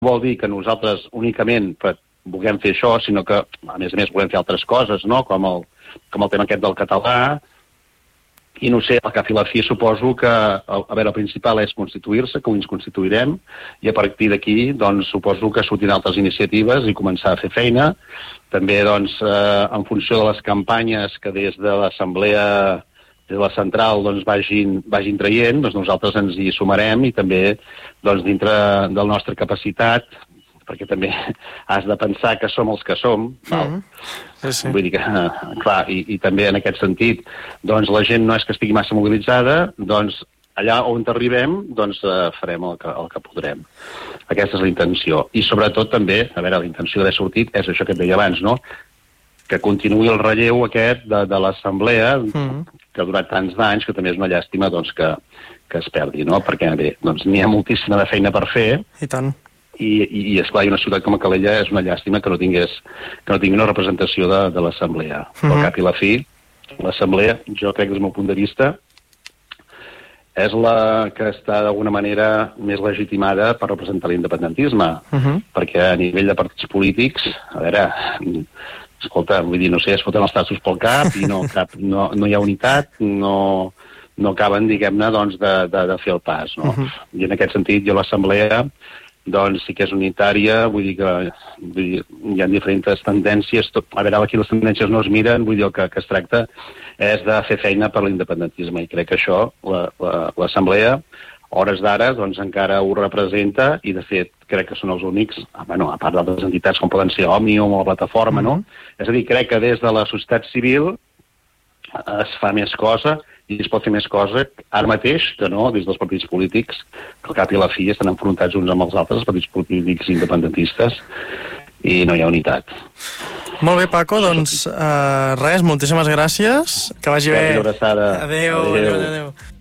vol dir que nosaltres únicament vulguem fer això, sinó que, a més volem fer altres coses, no? Com el tema aquest del català. I no sé, al cap i la fi suposo que, el principal és constituir-se, que ho ens constituirem, i a partir d'aquí, doncs, suposo que sortiran altres iniciatives i començar a fer feina. També, doncs, en funció de les campanyes que des de l'Assemblea, des de la central, doncs, vagin traient, doncs nosaltres ens hi sumarem i també, doncs, dintre de la nostra capacitat, perquè també has de pensar que som els que som, val? Sí. Vull dir que, clar, i també en aquest sentit, doncs la gent no és que estigui massa mobilitzada, doncs allà on arribem, doncs farem el que podrem. Aquesta és la intenció. I sobretot també, a veure, la intenció d'haver sortit és això que et deia abans, no? Que continuï el relleu aquest de l'Assemblea, que ha durat tants d'anys, que també és una llàstima doncs, que es perdi, no? Perquè, bé, doncs n'hi ha moltíssima de feina per fer. I tant. I esclar, una ciutat com a Calella és una llàstima que no tingui una representació de l'Assemblea. Al cap i la fi, l'Assemblea, jo crec que des del meu punt de vista, és la que està d'alguna manera més legitimada per representar l'independentisme, perquè a nivell de partits polítics, a veure, escolta, vull dir, no sé, es foten els tassos pel cap i no hi ha unitat, no acaben, diguem-ne, doncs, de fer el pas, no? I en aquest sentit, jo l'Assemblea, doncs sí que és unitària, vull dir que hi ha diferents tendències, a veure, aquí les tendències no es miren, vull dir, el que es tracta és de fer feina per l'independentisme, i crec que això, l'Assemblea, hores d'ara, doncs encara ho representa, i de fet crec que són els únics, bueno, a part d'altres entitats com poden ser Òmnium o la Plataforma, no? És a dir, crec que des de la societat civil es fa més cosa, i es pot fer més cosa ara mateix que no des dels partits polítics, que al cap i a la fi estan enfrontats uns amb els altres, els partits polítics independentistes, i no hi ha unitat. Molt bé, Paco, doncs res, moltíssimes gràcies, que vagi bé. Una abraçada. Adéu.